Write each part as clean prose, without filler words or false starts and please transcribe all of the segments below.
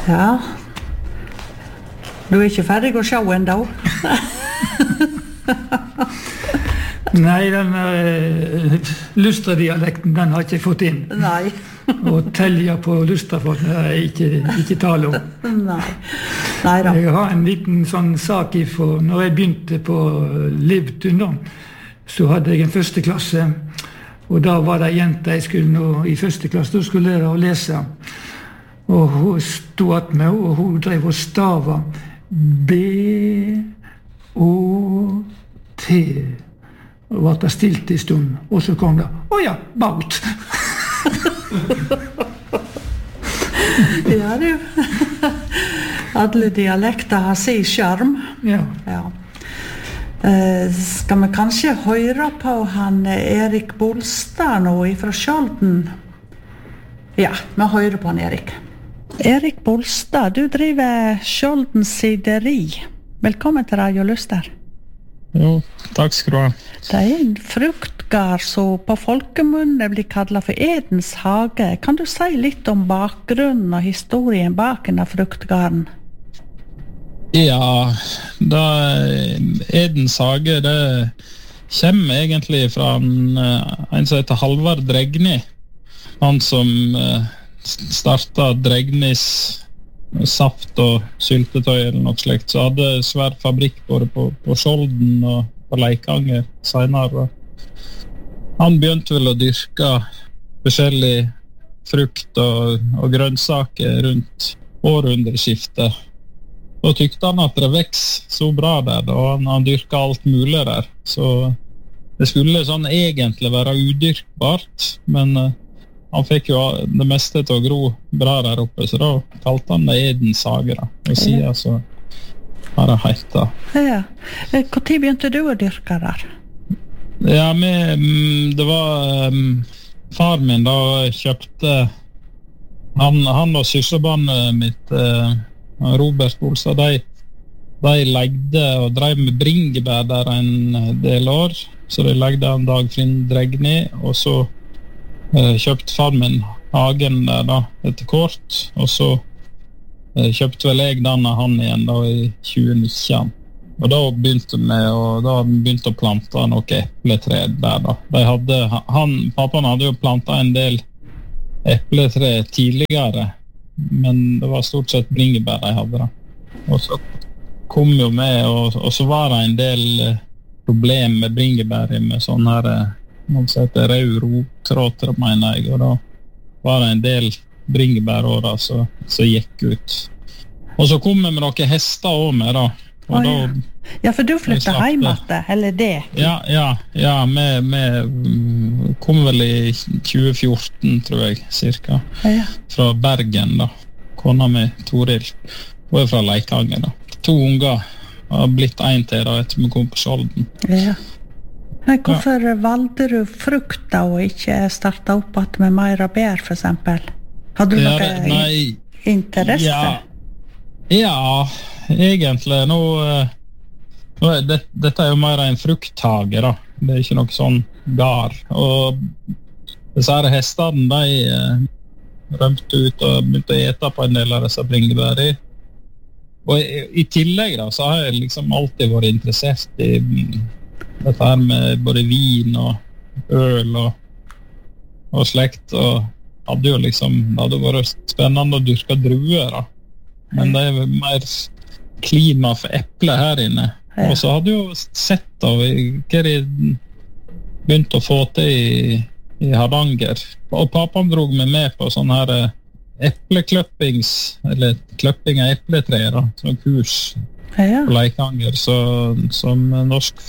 Ja. Du ikke ferdig å se enda? Nei, den Lustra-dialekten, den har ikke fått inn. Nei. Og telja på Lustrafolk er ikke tale om. Nei. Nei da. Jeg har en liten sånn sak ifra, når jeg begynte på Livtun da, så hadde jeg en første klasse, og da var det jente jeg skulle nå i første klasse, da skulle jeg å lese. Og hun stod at meg, og hun drev og stava B-O-T. Og var det stilt i stund, og så kom det, ja, baut. Ja, du. Alle dialekter har sin skjerm. Ja. Ja. Skal vi kanskje høre på han Erik Bolstad nå fra Skjolden? Ja, vi hører på han Erik. Erik Bolstad, du driver Skjolden sideri. Velkommen til Radio Luster. Jo, takk skal du ha. Det en fruktgard som på folkemunne blir kallet for Edens hage. Kan du si litt om bakgrunnen og historien bak denne fruktgarden? Ja, Edens hage, det kommer egentlig fra en som heter Halvard Dregni. Han som startet Dregnis saft og syltetøy eller noe slikt, så hadde svær fabrikk både på Skjolden og på Leikanger senere. Han begynte vel å dyrke forskjellig frukt og grønnsaker rundt århundreskiftet. Og tykte han at det vekst så bra der, og han dyrket alt mulig der. Så det skulle sånn egentlig være udyrkbart, men han fikk jo det meste til å gro bra der oppe, så da kalte han det Edens hage da. Og siden så har det heita. Ja. Hvor tid begynte du å dyrke der? Ja, det var far min da kjøpte han og søsterbarnet mitt, Robert Bolstad, de legde og drev med bringebær der en del år, så de legde en Dagfinn Dregni, og så kjøpte far min hagen der da etter kort, og så kjøpte vel jeg den av han igjen da i 2019. Og da begynte vi å plante noen epletre der da. Pappaen hadde jo plantet en del epletre tidligere, men det var stort sett bringebær de hadde da. Og så kom jo med, og så var det en del problem med bringebær med sånn her noe som heter rød rottråter, mener jeg, og da var det en del bringebærårer som gikk ut. Og så kom vi med noen hester også med da. Og ja, for du flyttet hjem etter, eller det? Ja, vi kom vel i 2014, tror jeg, cirka. Ja. Fra Bergen da. Kona med Toril. Hun fra Leikanger da. 2 unger har blitt en til da, etter vi kom på Skjolden. Ja. Men hvorfor valgte du frukt da, og ikke startet opp at med mer bær, for eksempel? Hadde du noe interesse? Ja, egentlig. Dette er jo mer en frukthage da. Det er ikke noe sånn gard. Og disse her hestene, de rømte ut og begynte å ete på en del av disse bringebær i. Og i tillegg da, så har jeg liksom alltid vært interessert i dette her med både vin og øl og slekt, og hadde jo liksom, det hadde vært spennende å dyrke druer da. Men det er mer klima for eple her inne. Og så hadde jeg jo sett da hva de begynte å få til i Hardanger. Og pappaen drog meg med på sånn her eplekløppings, eller kløpping av epletreer da, sånn kurs på Leikanger, som norsk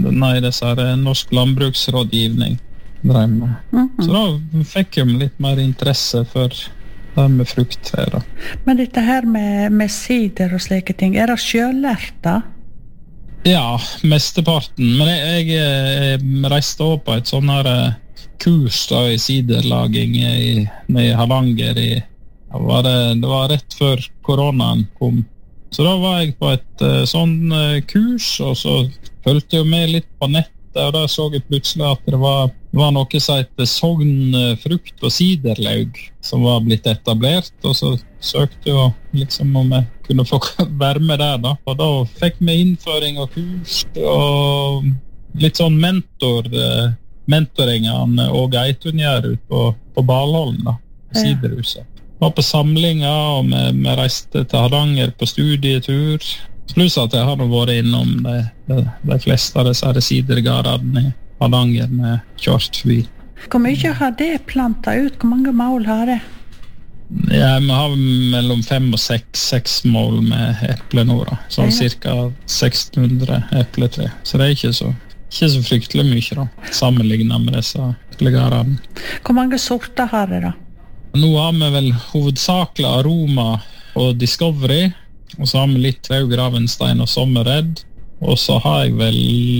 landbruksrådgivning drev med. Så da fikk jeg litt mer interesse for det med frukttrær da. Men dette her med sider og slike ting, er det selvlært da? Ja, mesteparten. Men jeg reiste også på et sånn her kurs da, i siderlaging i Hardanger. Det var rett før koronaen kom. Så da var jeg på et sånn kurs, og så følte jeg med litt på nettet, og da så jeg plutselig at det var var noe som heter Sogn frukt- og siderlaug som var blitt etablert, og så søkte jeg liksom om jeg kunne få være med der da. Og da fikk vi innføring og kurs og litt sånn mentoring av Åge Eitun gjør ut på Balholm da, siderhuset. Var på samlinger, og vi reiste til Hardanger på studietur. Pluss at jeg hadde vært innom de fleste av disse sidergardene i Hardanger med kjørt forbi. Hvor mye har det plantet ut? Hvor mange mål har det? Ja, vi har mellom 5 og 6 mål med eple nå da. Sånn cirka 1600 epletre. Så det er ikke så fryktelig mye da, sammenlignet med disse eplegardene. Hvor mange sorter har det da? Nå har vi vel hovedsakelig Aroma og Discovery, og så har vi litt Traug, Ravenstein og Sommerred, og så har jeg vel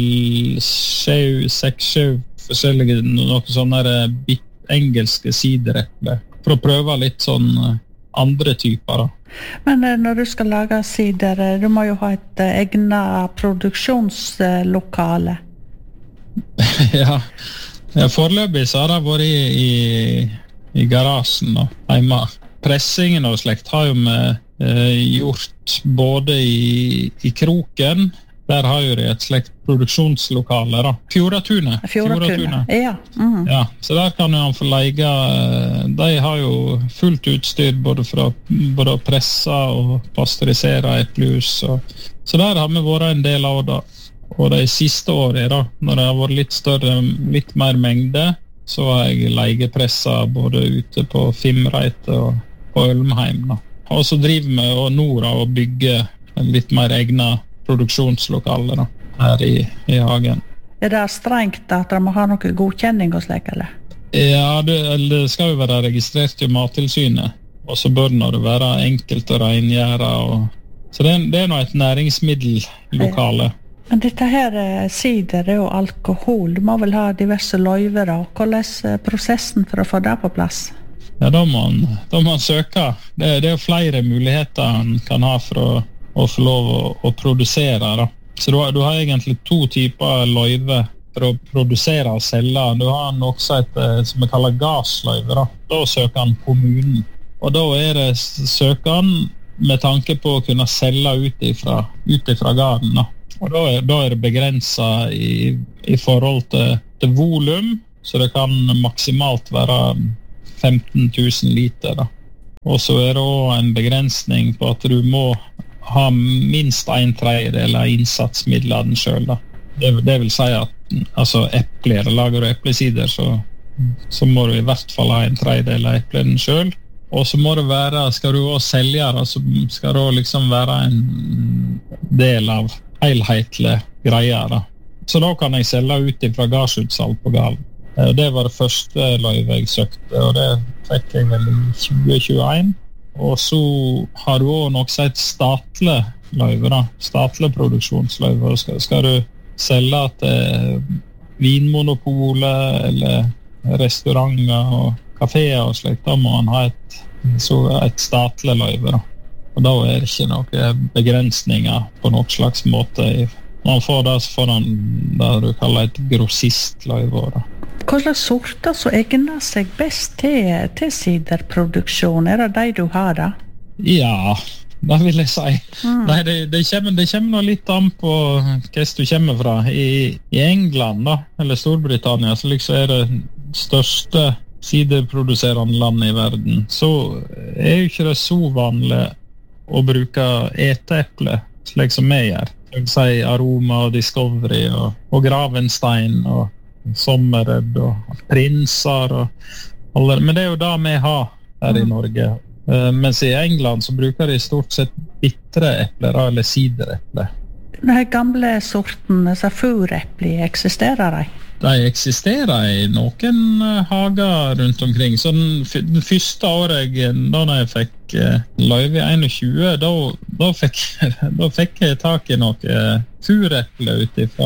6-7 forskjellige noen sånne engelske sidereple, for å prøve litt sånn andre typer da. Men når du skal lage sider, du må jo ha et egnet produksjonslokale. Ja, foreløpig så har det vært i garasjen da, hjemme. Pressingen og slekt har jo vi gjort både i Kroken, der har jo de et slekt produksjonslokale da. Fjordatunet. Ja. Ja, så der kan jo han få leie, de har jo fullt utstyr både for å presse og pasteurisere eplejus, så der har vi vært en del av det. Og de siste årene da, når det har vært litt større, litt mer mengde, så har jeg leiepresset både ute på Fimreite og på Ølmheim da. Og så driver vi Nora og bygger litt mer egnet produksjonslokaler da, her i hagen. Er det strengt at de må ha noe godkjenning og slik, eller? Ja, det skal jo være registrert i Mattilsynet, og så bør det være enkelt å rengjøre. Så det er nå et næringsmiddellokale. Men dette her sider er jo alkohol. Du må vel ha diverse løyver da. Hvordan er prosessen for å få det på plass? Ja, da må man søke. Det er jo flere muligheter man kan ha for å få lov å produsere da. Så du har egentlig 2 typer løyve for å produsere og selge. Du har noe som vi kaller gassløyve da. Da søker han kommunen. Og da er det søkeren med tanke på å kunne selge ut ifra garden da. Og da er det begrenset i forhold til volum, så det kan maksimalt være 15 000 liter da. Og så er det også en begrensning på at du må ha minst 1/3 av innsatsmidlene selv da. Det vil si at altså lager du eplesider, så må du i hvert fall ha 1/3 av eplene selv. Og så må det være, skal du også selge det, så skal det liksom være en del av helhetlige greier da. Så da kan jeg selge ut fra garsutsalg på Galen. Det var det første løyve jeg søkte, og det fikk jeg vel i 2021. Og så har du også noe som heter statlig løyve da, statlig produksjonsløyve. Skal du selge til Vinmonopolet eller restauranter og kaféer og slikt, da må man ha et statlig løyve da. Og da er det ikke noen begrensninger på noen slags måte. Når man får det, så får man det du kaller et grossistløyve da. Hva slags sorter så egner seg best til siderproduksjon? Er det de du har da? Ja, det vil jeg si. Nei, det kommer noe litt an på hva du kommer fra. I England da, eller Storbritannia, så liksom er det største siderproduserende landet i verden. Så er jo ikke det så vanlig å bruke eteeple, slik som vi gjør. Jeg vil si Aroma og Discovery og Gravenstein og Sommerred og Prinser men det er jo det vi har her i Norge. Mens i England så bruker de stort sett bitre epler eller sidereple. Den gamle sorten, furepli, eksisterer de? De eksisterer i noen hager rundt omkring. Så den første året da jeg fikk løyve i 21, da fikk jeg tak i noe fureple ut fra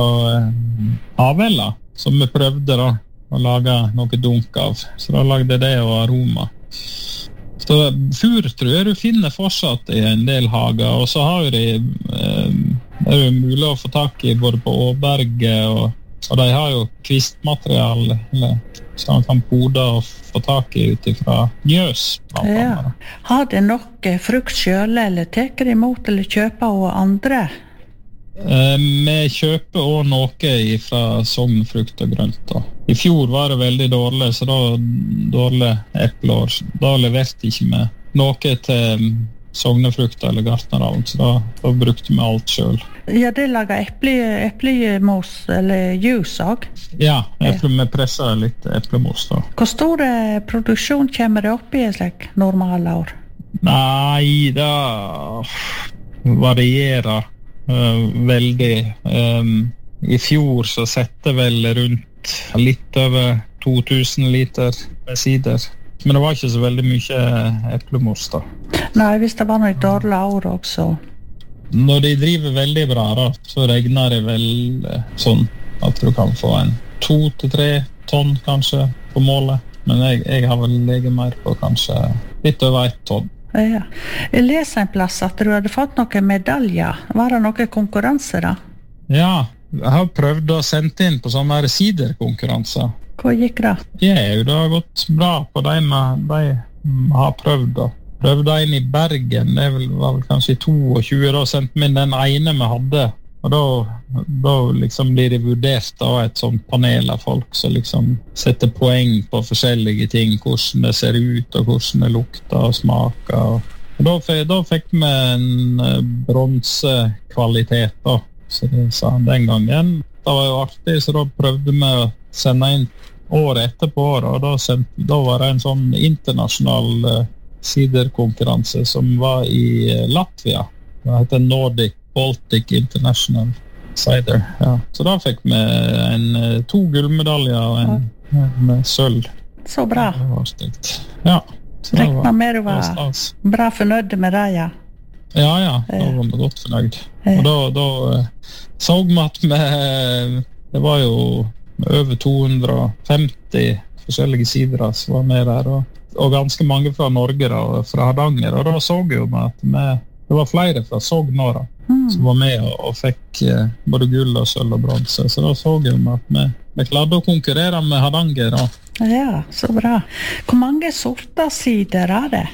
Havella, som vi prøvde da å lage noe dunk av. Så da lagde jeg det og Aroma. Så fur tror jeg du finner fortsatt i en del hager, og så har jo det er jo mulig å få tak i både på Åberget Så de har jo kvistmateriale så han kan pode og få tak i utifra njøs. Ja. Har det nok frukt selv, eller teker imot eller kjøper av andre? Vi kjøper også noe fra Sogn frukt og grønt. Da. I fjor var det veldig dårlig, så da dårlig epleår. Da leverte ikke vi noe til Sognefrukt eller Gartnerhavn, så da brukte vi alt selv. Ja, det lager eplemos eller juice også? Ja, vi presser litt eplemos da. Hvor stor produksjon kommer det opp i et slik normale år? Nei, det varierer veldig. I fjor så sette vel rundt litt over 2000 liter med sider. Men det var ikke så veldig mye eplemos da. Nei, hvis det var noe dårlig år også. Når de driver veldig bra da, så regner det vel sånn at du kan få en 2-3 tonn kanskje på målet. Men jeg har vel legget mer på kanskje litt over 1 tonn. Ja. Jeg leser en plass at du hadde fått noen medaljer. Var det noen konkurranser da? Ja, jeg har prøvd å sende inn på sånne siderkonkurranser. Hva gikk det? Ja, det har gått bra på de har prøvd da. Prøvde inn i Bergen, det var vel kanskje i 22, da sendte vi den ene vi hadde. Og da liksom blir det vurdert av et sånt panel av folk som liksom setter poeng på forskjellige ting, hvordan det ser ut og hvordan det lukter og smaker. Og da fikk vi en bronsekvalitet da, så det sa han den gangen. Det var jo artig, så da prøvde vi å sende inn året etterpå, og da var det en sånn internasjonal siderkonkurranse som var i Latvia. Det heter Nordic Baltic International Cider. Ja. Så da fikk vi 2 gullmedaljer og en sølv. Så bra. Det var stygt. Ja. Rekna med du var bra fornøyd med det, ja. Ja, da var vi godt fornøyd. Og da så vi at det var jo over 250 forskjellige sider som var med der, og ganske mange fra Norge da, og fra Hardanger, og da så vi jo at det var flere fra Sogn da, som var med og fikk både gull og sølv og bronse, så da så vi at vi klarte å konkurrere med Hardanger da. Ja, så bra. Hvor mange sorter sider er det?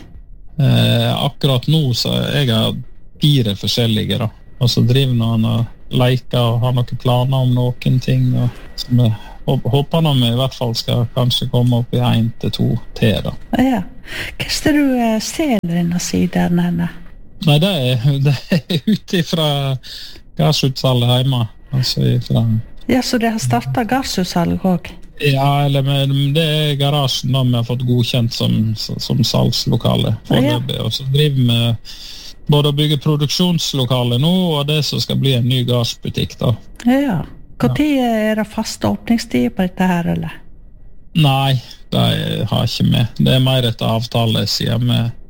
Akkurat nå så jeg har 4 forskjellige da, og så driver noen og leker og har noen planer om noen ting, og som håper når vi i hvert fall skal kanskje komme opp i 1-2 til da. Ja. Hva er det du selger denne sideren henne? Nei, det er ute fra gassutsalget hjemme. Altså ifra... Ja, så det har startet gassutsalg også? Ja, eller det er garasjen da vi har fått godkjent som salgslokale. Og så driver vi både å bygge produksjonslokale nå, og det som skal bli en ny gassbutikk da. Ja. Hvor tid er det faste åpningstid på dette her, eller? Nei, det har ikke vi. Det er mer etter avtale, siden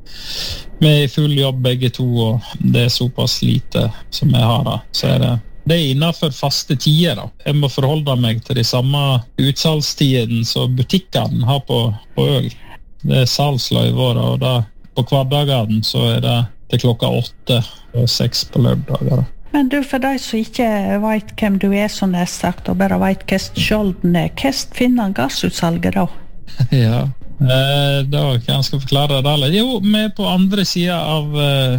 vi er i full jobb begge to, og det er såpass lite som jeg har da. Så det er innenfor faste tider da. Jeg må forholde meg til de samme utsalgstiden som butikkene har på øl. Det er salgsløyver, og da på hverdagene så er det til klokka 8 og 6 på lørdager da. Men du, for deg som ikke vet hvem du er, som jeg har sagt, og bare vet hva Skjolden er, hva finner gassutsalget da? Ja, da kan jeg forklare det. Jo, vi er på andre siden av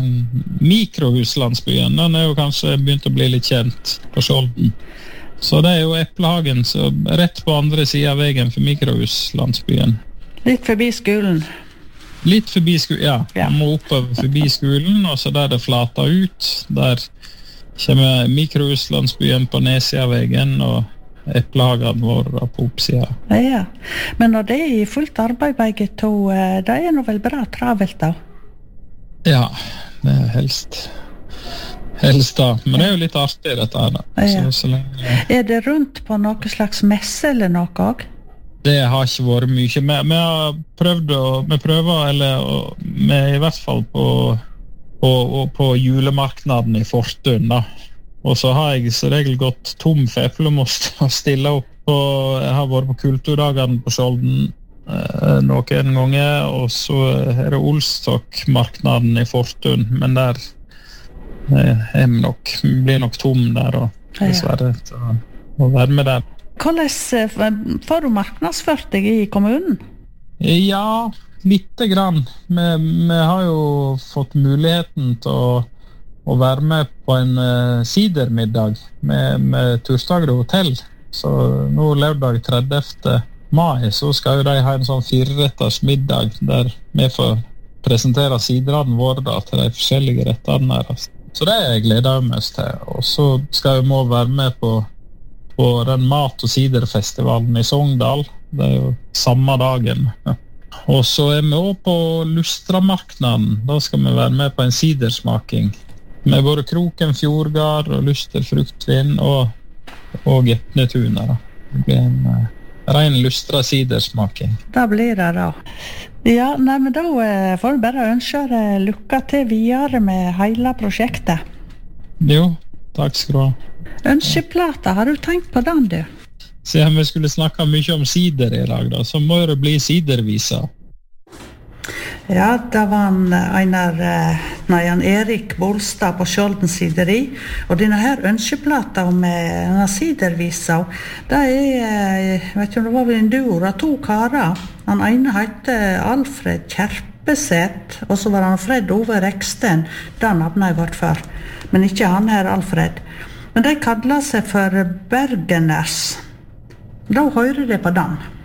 mikrohuslandsbyen. Den er jo kanskje begynt å bli litt kjent på Skjolden. Så det er jo Eplehagen, så rett på andre siden av veien for mikrohuslandsbyen. Litt forbi skolen? Litt forbi skolen, ja. Man må oppover forbi skolen, og så der det flater ut, der kommer mikrohuslandsbyen på nedsiden og Eplehagen vår på oppsiden. Ja, men når det er i fullt arbeid begge to, det er noe vel bra travelt da? Ja, det er helst da, men det er jo litt artig dette her da. Ja. Så lenge... Er det rundt på noe slags messe eller noe også? Det har ikke vært mye. Vi har prøvd vi er i hvert fall på julemarknaden i Fortun da. Og så har jeg så regel gått tom for eplemost å stille opp, og jeg har vært på kulturdagene på Skjolden noen ganger, og så er det Olstokmarknaden i Fortun, men der blir nok tom der, og dessverre å være med der. Hvordan får du marknadsført deg i kommunen? Ja, lite grann. Vi har jo fått muligheten til å være med på en sidermiddag med Turstagerud hotell. Så nå lørdag 30. mai så skal jo de ha en sånn 4-retters middag der vi får presentere siderne våre da, til de forskjellige rettene der. Så det gleder jeg meg til. Og så skal vi må være med på den mat- og siderfestivalen i Sogndal. Det jo samme dagen. Og så vi også på Lustramarknaden. Da skal vi være med på en sidersmaking. Med både Kroken Fjordgard og Luster Fruktvin og Etnetuner. Det blir en ren Lustra sidersmaking. Da blir det da. Ja, nei, men da får du bare ønske deg lykke til videre med hele prosjektet. Jo, takk skal du ha. Ønskeplata, har du tenkt på den, du? Siden vi skulle snakke mye om sider i dag, da, så må det bli sidervisa. Ja, det var en Erik Bolstad på Skjolden sideri, og denne her ønskeplata om denne sidervisa, det vet du, det var vel en duo, det 2 karer. Han ene heter Alfred Kjerpeset, og så var han Fred Ove Reksten, den navnet jeg vært før, men ikke han her Alfred. Men de kallar seg for Bergeners. Da hører de på den.